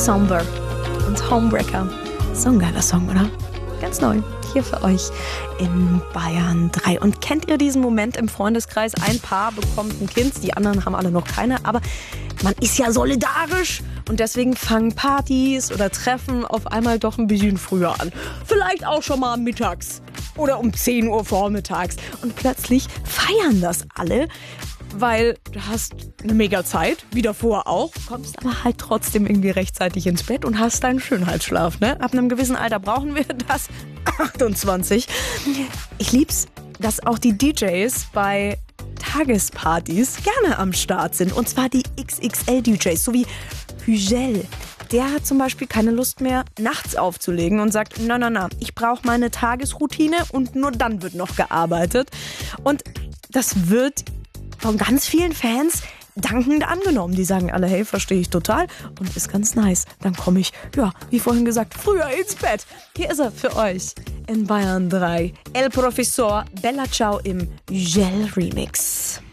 Somber und Homebreaker. So ein geiler Song, oder? Ganz neu, hier für euch in Bayern 3. Und kennt ihr diesen Moment im Freundeskreis? Ein Paar bekommt ein Kind, die anderen haben alle noch keine, aber man ist ja solidarisch und deswegen fangen Partys oder Treffen auf einmal doch ein bisschen früher an. Vielleicht auch schon mal mittags oder um 10 Uhr vormittags. Und plötzlich feiern das alle, weil du hast eine mega Zeit, wie davor auch, kommst aber halt trotzdem irgendwie rechtzeitig ins Bett und hast deinen Schönheitsschlaf, ne? Ab einem gewissen Alter brauchen wir das. 28. Ich lieb's, dass auch die DJs bei Tagespartys gerne am Start sind. Und zwar die XXL-DJs, so wie Hügel. Der hat zum Beispiel keine Lust mehr, nachts aufzulegen und sagt, na, ich brauche meine Tagesroutine und nur dann wird noch gearbeitet. Und das wird von ganz vielen Fans dankend angenommen. Die sagen alle, hey, verstehe ich total und ist ganz nice. Dann komme ich, ja, wie vorhin gesagt, früher ins Bett. Hier ist er für euch in Bayern 3. El Professor, Bella Ciao im Gel Remix.